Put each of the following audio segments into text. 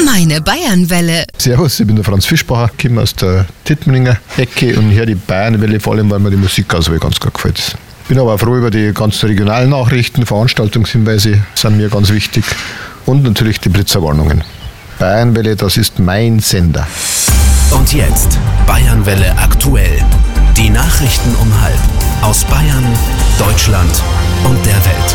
Meine Bayernwelle. Servus, ich bin der Franz Fischbacher, komme aus der Tittmeninger Ecke und höre die Bayernwelle vor allem, weil mir die Musikauswahl ganz gut gefällt. Ich bin aber auch froh über die ganzen regionalen Nachrichten, Veranstaltungshinweise sind mir ganz wichtig und natürlich die Blitzerwarnungen. Bayernwelle, das ist mein Sender. Und jetzt Bayernwelle aktuell. Die Nachrichten um 12:30 aus Bayern, Deutschland und der Welt.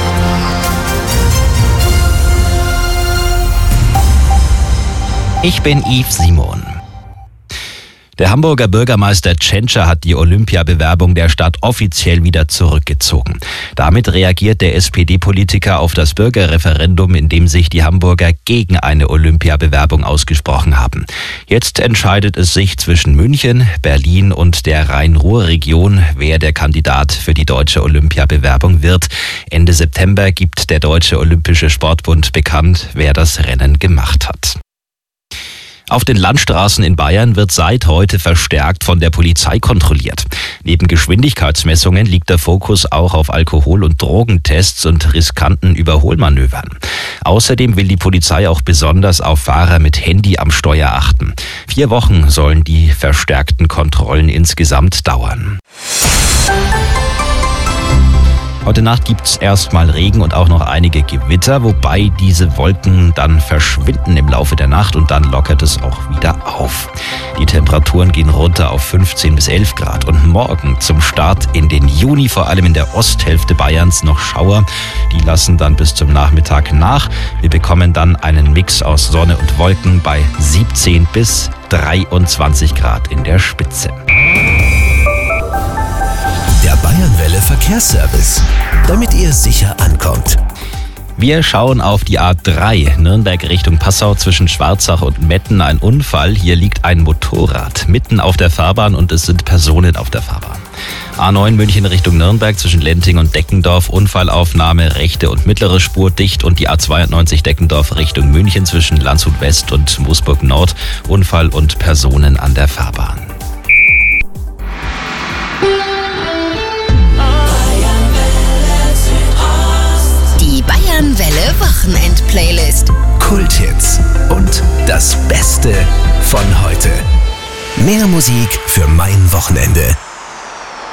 Ich bin Yves Simon. Der Hamburger Bürgermeister Tschentscher hat die Olympiabewerbung der Stadt offiziell wieder zurückgezogen. Damit reagiert der SPD-Politiker auf das Bürgerreferendum, in dem sich die Hamburger gegen eine Olympiabewerbung ausgesprochen haben. Jetzt entscheidet es sich zwischen München, Berlin und der Rhein-Ruhr-Region, wer der Kandidat für die deutsche Olympiabewerbung wird. Ende September gibt der Deutsche Olympische Sportbund bekannt, wer das Rennen gemacht hat. Auf den Landstraßen in Bayern wird seit heute verstärkt von der Polizei kontrolliert. Neben Geschwindigkeitsmessungen liegt der Fokus auch auf Alkohol- und Drogentests und riskanten Überholmanövern. Außerdem will die Polizei auch besonders auf Fahrer mit Handy am Steuer achten. 4 Wochen sollen die verstärkten Kontrollen insgesamt dauern. Heute Nacht gibt's erstmal Regen und auch noch einige Gewitter, wobei diese Wolken dann verschwinden im Laufe der Nacht und dann lockert es auch wieder auf. Die Temperaturen gehen runter auf 15 bis 11 Grad und morgen zum Start in den Juni, vor allem in der Osthälfte Bayerns, noch Schauer. Die lassen dann bis zum Nachmittag nach. Wir bekommen dann einen Mix aus Sonne und Wolken bei 17 bis 23 Grad in der Spitze. Der Bayernwelle Verkehrsservice, damit ihr sicher ankommt. Wir schauen auf die A3, Nürnberg Richtung Passau zwischen Schwarzach und Metten. Ein Unfall, hier liegt ein Motorrad mitten auf der Fahrbahn und es sind Personen auf der Fahrbahn. A9 München Richtung Nürnberg zwischen Lenting und Deckendorf, Unfallaufnahme, rechte und mittlere Spur dicht und die A92 Deckendorf Richtung München zwischen Landshut West und Moosburg Nord, Unfall und Personen an der Fahrbahn. Bayernwelle Wochenend-Playlist. Kulthits und das Beste von heute. Mehr Musik für mein Wochenende.